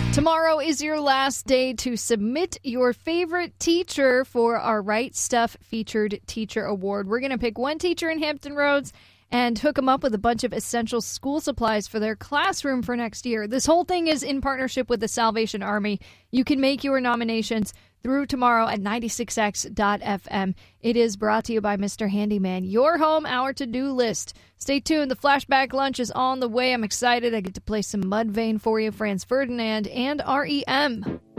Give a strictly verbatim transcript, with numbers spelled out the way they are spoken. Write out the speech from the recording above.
Tomorrow is your last day to submit your favorite teacher for our Right Stuff Featured Teacher Award. We're going to pick one teacher in Hampton Roads and hook them up with a bunch of essential school supplies for their classroom for next year. This whole thing is in partnership with the Salvation Army. You can make your nominations through tomorrow at ninety-six x dot f m. It is brought to you by Mister Handyman, your home, our to-do list. Stay tuned. The flashback lunch is on the way. I'm excited. I get to play some Mudvayne for you, Franz Ferdinand, and R E M.